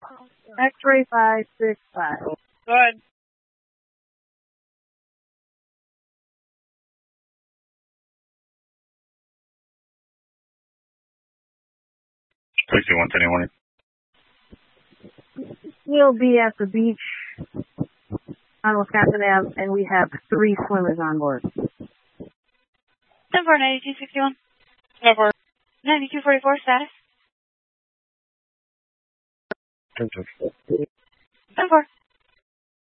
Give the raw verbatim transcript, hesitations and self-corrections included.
X-ray five six five. Go ahead. sixty-one ten morning. We'll be at the beach on Wisconsin Ave, and we have three swimmers on board. ten four ninety-two sixty-one. ten four. ninety-two forty-four, status. ten two. ten four.